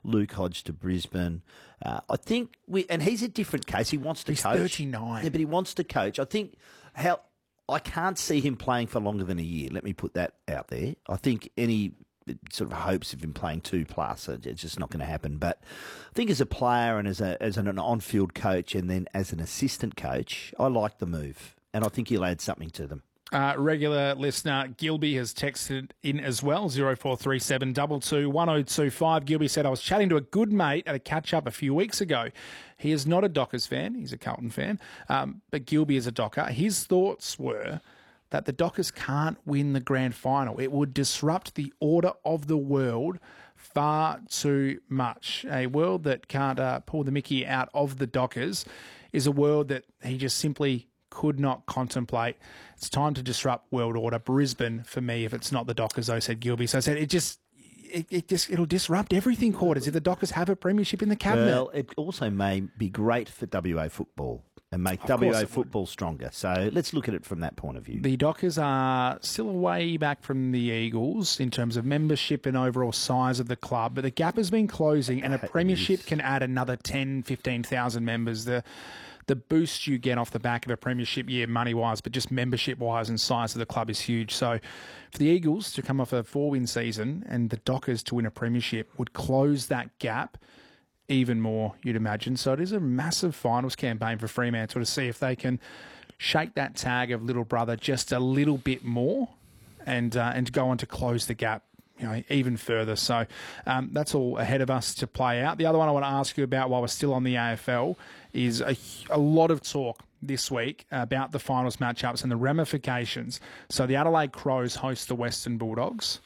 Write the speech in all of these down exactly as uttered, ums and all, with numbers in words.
Luke Hodge to Brisbane. Uh, I think we, and he's a different case. He wants to He's coach. thirty-nine. Yeah, but he wants to coach. I think how I can't see him playing for longer than a year. Let me put that out there. I think any sort of hopes of him playing two plus, it's just not going to happen. But I think as a player and as a as an on-field coach and then as an assistant coach, I like the move, and I think he'll add something to them. Uh, regular listener Gilby has texted in as well, zero four three seven two two one oh two five. Gilby said, I was chatting to a good mate at a catch-up a few weeks ago. He is not a Dockers fan. He's a Carlton fan. Um, but Gilby is a Docker. His thoughts were that the Dockers can't win the grand final. It would disrupt the order of the world far too much. A world that can't uh, pull the mickey out of the Dockers is a world that he just simply could not contemplate. It's time to disrupt world order. Brisbane, for me, if it's not the Dockers, though, said Gilby. So I said, it just... It, it just it'll disrupt everything, Quarters, if the Dockers have a premiership in the cabinet. Well, it also may be great for W A football and make Of W course A it football stronger. So let's look at it from that point of view. The Dockers are still way back from the Eagles in terms of membership and overall size of the club, but the gap has been closing, and a premiership can add another ten, fifteen thousand members. The the boost you get off the back of a premiership year money-wise, but just membership-wise and size of the club is huge. So for the Eagles to come off a four-win season and the Dockers to win a premiership would close that gap even more, you'd imagine. So it is a massive finals campaign for Fremantle to see if they can shake that tag of little brother just a little bit more and uh, and go on to close the gap, you know, even further. So um, that's all ahead of us to play out. The other one I want to ask you about while we're still on the A F L is a, a lot of talk this week about the finals matchups and the ramifications. So the Adelaide Crows host the Western Bulldogs.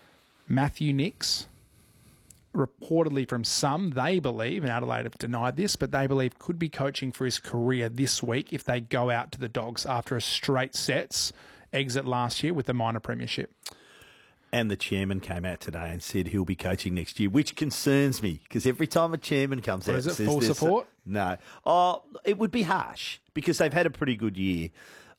Matthew Nicks, reportedly from some, they believe, and Adelaide have denied this, but they believe could be coaching for his career this week if they go out to the Dogs after a straight sets exit last year with the minor premiership. And the chairman came out today and said he'll be coaching next year, which concerns me because every time a chairman comes What out is and it, says full this, support? No. Oh, it would be harsh because they've had a pretty good year.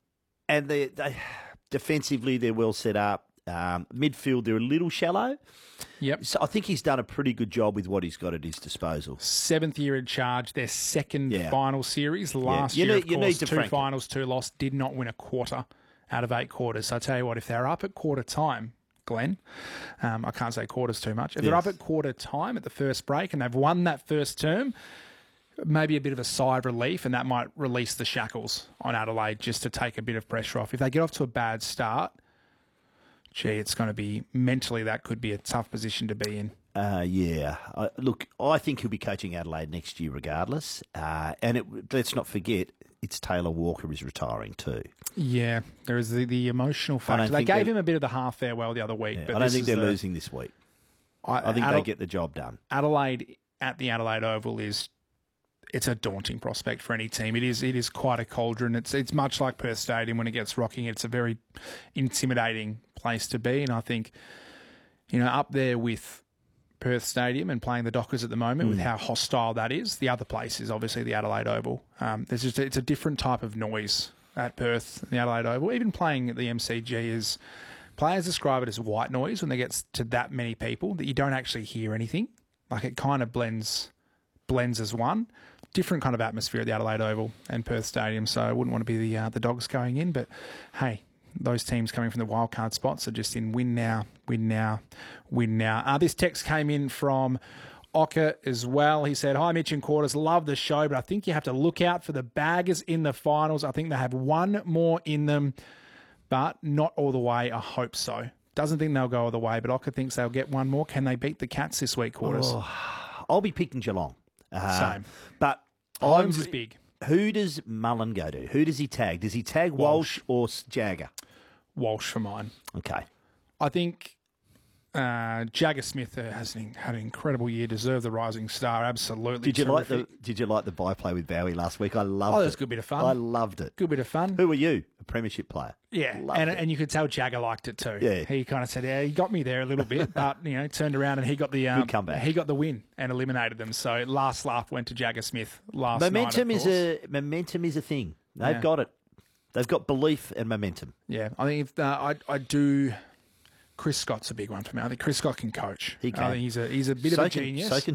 And they, they defensively, they're well set up. Um, midfield, they're a little shallow. Yep. So I think he's done a pretty good job with what he's got at his disposal. Seventh year in charge, their second Yeah. final series. Last You year, need- of you course, need to two frank it. finals, two loss, did not win a quarter out of eight quarters. So I tell you what, if they're up at quarter time, Glenn, um, I can't say quarters too much. If they're Yes. up at quarter time at the first break and they've won that first term, maybe a bit of a sigh of relief, and that might release the shackles on Adelaide just to take a bit of pressure off. If they get off to a bad start, gee, it's going to be mentally, that could be a tough position to be in. Uh, yeah. Uh, look, I think he'll be coaching Adelaide next year regardless. Uh, and it, let's not forget, it's Taylor Walker is retiring too. Yeah, there is the, the emotional I factor. don't They think gave they- him a bit of the half farewell the other week. Yeah, but I don't this think is they're the- losing this week. I, I think Adel- they get the job done. Adelaide at the Adelaide Oval is it's a daunting prospect for any team. It is it is quite a cauldron. It's it's much like Perth Stadium when it gets rocking. It's a very intimidating place to be, and I think, you know, up there with Perth Stadium and playing the Dockers at the moment, with how hostile that is. The other place is obviously the Adelaide Oval. Um, there's just it's a different type of noise at Perth, the Adelaide Oval. Even playing at the M C G is, players describe it as white noise when they get to that many people that you don't actually hear anything. Like it kind of blends blends as one. Different kind of atmosphere at the Adelaide Oval and Perth Stadium. So I wouldn't want to be the uh, the Dogs going in, but hey, those teams coming from the wildcard spots are just in win now, win now, win now. Uh, this text came in from Ocker as well. He said, hi, Mitch and Quarters, love the show, but I think you have to look out for the Baggers in the finals. I think they have one more in them, but not all the way. I hope so. Doesn't think they'll go all the way, but Ocker thinks they'll get one more. Can they beat the Cats this week, Quarters? Oh, I'll be picking Geelong. Uh, Same. But Holmes I'm- is big. Who does Mullen go to? Who does he tag? Does he tag Walsh, or S- Jagger? Walsh for mine. Okay. I think uh, Jagger Smith uh, has an, had an incredible year, deserved the Rising Star, absolutely. Did you like the terrific. Did you like the byplay with Bowie last week? I loved Oh, it. that was a good bit of fun. I loved it. Good bit of fun. Who were you? A premiership player. Yeah, Loved and it. and you could tell Jagger liked it too. Yeah. He kind of said, yeah, he got me there a little bit, but you know, turned around and he got the um, Good comeback. He got the win and eliminated them. So last laugh went to Jagger Smith last momentum night. of is course. a momentum is a thing. They've Yeah. got it. They've got belief and momentum. Yeah, I think if uh, I I do. Chris Scott's a big one for me. I think Chris Scott can coach. He can. I think he's a he's a bit so of a can, genius. So can